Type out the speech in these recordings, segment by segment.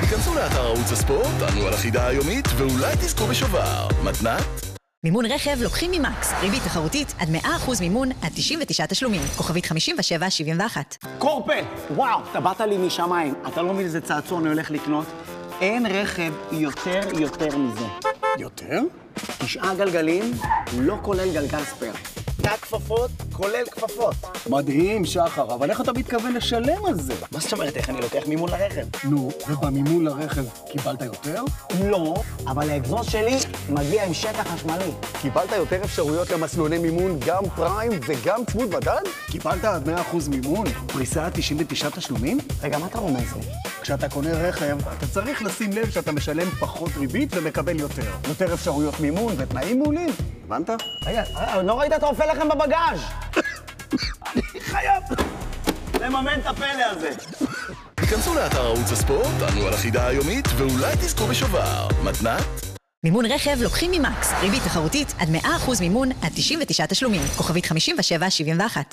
היכנסו לאתר ערוץ הספורט, תענו על החידה היומית, ואולי תזכו בשובר. מתנת? מימון רכב לוקחים ממקס. ריבית תחרותית עד 100% מימון עד 99 תשלומים. כוכבית 5771. קורפל, וואו, אתה באת לי משמיים. אתה לא מבין איזה צעצוע אני הולך לקנות? אין רכב יותר מזה. יותר? 9 גלגלים, לא כולל גלגל ספייר. תא כפפות, כולל כפפות. מדהים, שחר, אבל איך אתה מתכוון לשלם על זה? מה זאת אומרת, איך אני לוקח מימון לרכב? נו, ובמימון לרכב קיבלת יותר? לא, אבל האגזוז שלי מגיע עם שטח חשמלי. קיבלת יותר אפשרויות למסלולי מימון, גם פריים וגם צמוד מדד? קיבלת עד 100% מימון, פריסה 99 תשלומים? רגע, מה אתה רומז לי? כשאתה קונה רכב, אתה צריך לשים לב שאתה משלם פחות ריבית ומקבל יותר. יותר אפשרויות מימון ותנאים מעולים. הבנת? רגע, לא ראית את האופה לכם בבגאז'? אני חייב לממן את הפלא הזה. היכנסו לאתר ערוץ הספורט, תענו על החידה היומית, ואולי תזכו בשובר. מתנת? מימון רכב לוקחים ממקס. ריבית תחרותית עד 100% מימון עד 99 תשלומים. כוכבית 5771.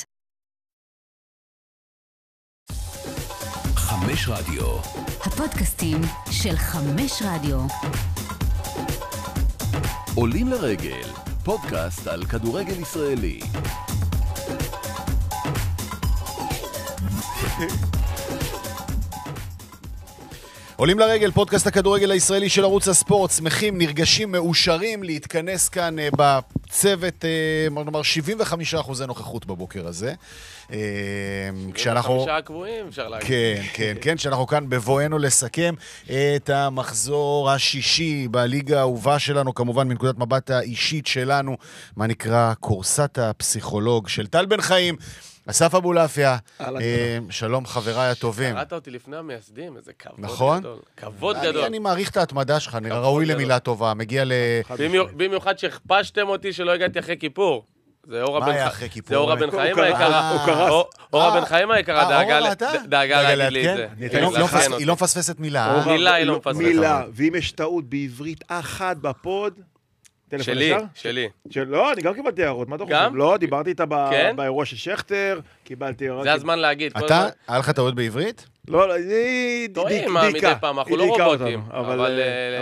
5 רדיו. הפודקאסטים של 5 רדיו. עולים לרגל, פודקאסט על כדורגל ישראלי. עולים לרגל, פודקאסט הכדורגל הישראלי של ערוץ הספורט. שמחים, נרגשים, מאושרים להתכנס כאן בצוות, נאמר 75% נוכחות בבוקר הזה. 75 הקבועים, אפשר להגיד. כן, שאנחנו כאן בבואנו לסכם את המחזור השישי בליגה האהובה שלנו, כמובן מנקודת מבט האישית שלנו, מה נקרא קורסת הפסיכולוג של טל בן חיים. אסף אבולעפיה, שלום חבריי הטובים. קראת אותי לפני המייסדים, איזה כבוד נכון? גדול. כבוד גדול. אני מעריך את ההתמדה שלך, נראה ראוי למילה טובה, מגיע במיוחד שהכפשתם אותי שלא הגעתי אחרי כיפור. זה מה היה אחרי כיפור? זה אורה בן חיים היקרה. אורה בן חיים היקרה דאגה להגיד לי את זה. היא לא מפספסת מילה. מילה היא לא מפספסת. מילה, ואם יש טעות בעברית אחת בפוד, שלי. לא, אני גם קיבלתי הערות, מה אתה חושב? לא, דיברתי איתה באירוע של שכטר, קיבלתי... זה הזמן להגיד. אתה, היה לך טעות בעברית? לא, אני... טועים מדי פעם, אנחנו לא רובוטים. אבל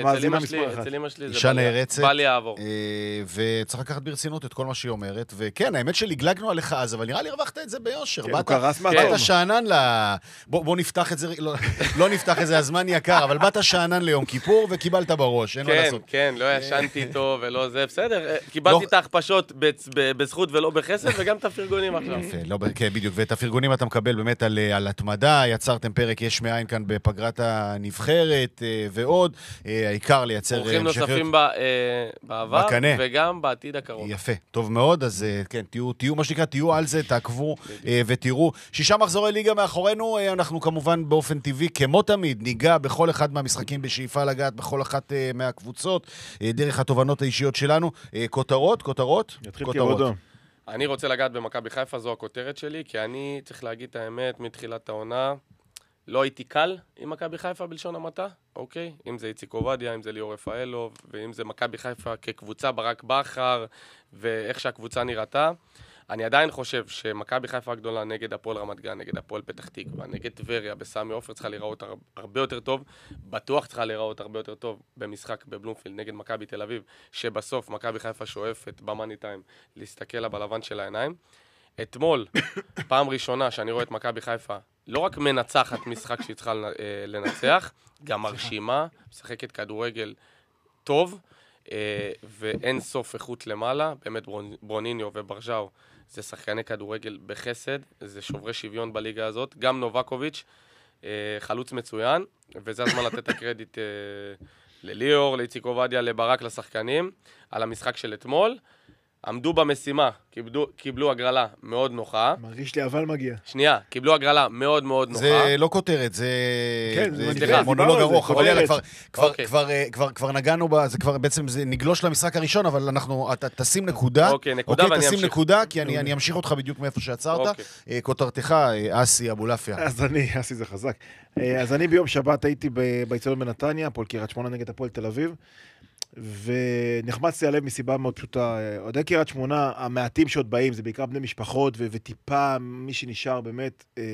אצל אמא שלי אישה נערצת. בא לי לעבור. וצריך לקחת ברצינות את כל מה שהיא אומרת. וכן, האמת שלגלגנו עליך אז, אבל נראה לי הרווחת את זה ביושר. הוא קרס מהטוב. באת שענן בוא נפתח את זה, לא נפתח את זה, הזמן יקר, אבל באת שענן ליום כיפור וקיבלת בראש, אין מה לעשות. כן, לא ישנתי איתו ולא זה, בסדר. קיבלתי את ההכפשות בזכות ולא בחסד, וגם את הפרגונים עכשיו. כן, בדיוק, ואת הפרגונים אתה מקבל באמת על התמדה, יצרתם פרק יש מאין כאן בפגרת הנבחרת ועוד, העיקר לייצר אורחים נוספים בעבר וגם בעתיד הקרוב. יפה, טוב מאוד, אז כן, תהיו מה שנקרא, תהיו על זה, תעקבו ותראו. 6 מחזורי ליגה מאחורינו, אנחנו כמובן באופן טבעי, כמו תמיד, ניגע בכל אחד מהמשחקים בשאיפה לגעת, בכל אחת מהקבוצות, דרך התובנות האישיות שלנו. כותרות? יתחיל כבודו. אני רוצה לגעת במכבי חיפה, זו הכותרת שלי, כי אני צריך להגיד את האמת, מתחילת העונה, לא הייתי קל עם מכבי חיפה בלשון המעטה, אוקיי? אם זה איציק עובדיה, אם זה ליאור רפאלוב, ואם זה מכבי חיפה כקבוצה ברק בכר, ואיך שהקבוצה נראתה. אני עדיין חושב שמכבי חיפה הגדולה נגד הפועל רמת גן, נגד הפועל פתח תקווה, נגד טבריה, בסמי עופר צריכה להיראות הרבה יותר טוב, בטוח צריכה להיראות הרבה יותר טוב במשחק בבלומפילד נגד מכבי תל אביב, שבסוף מכבי חיפה שואפת במאני טיים להסתכל לה בלבן של העיניים. אתמול, פעם ראשונה שאני רואה את מכבי חיפה, לא רק מנצחת משחק שהיא צריכה לנצח, גם מרשימה, משחקת כדורגל טוב, ואין סוף איכות למעלה, באמת ברוניניו וברג'או, זה שחקני כדורגל בחסד, זה שוברי שוויון בליגה הזאת, גם נובקוביץ', חלוץ מצוין, וזה הזמן לתת את הקרדיט לליאור, לאיציק עובדיה, לברק, לשחקנים, על המשחק של אתמול, עמדו במשימה, קיבלו הגרלה מאוד נוחה. מרגיש לי אבל מגיע. שנייה, קיבלו הגרלה מאוד מאוד נוחה. זה לא כותרת, זה מונולוג ארוך, אבל יאללה, כבר נגענו בה, זה כבר בעצם נגלוש למשחק הראשון, אבל אנחנו, תשים נקודה. אוקיי, נקודה ואני אמשיך. תשים נקודה, כי אני אמשיך אותך בדיוק מאיפה שעצרת. כותרתך, אסי אבולעפיה. אסי זה חזק. אז אני ביום שבת הייתי באצטדיון בנתניה, הפועל קריית שמונה נגד הפועל תל אביב. ונחמצתי עליהם מסיבה מאוד פשוטה. אוהדי קריית שמונה, המעטים שעוד באים, זה בעיקר בני משפחות וטיפה מי שנשאר באמת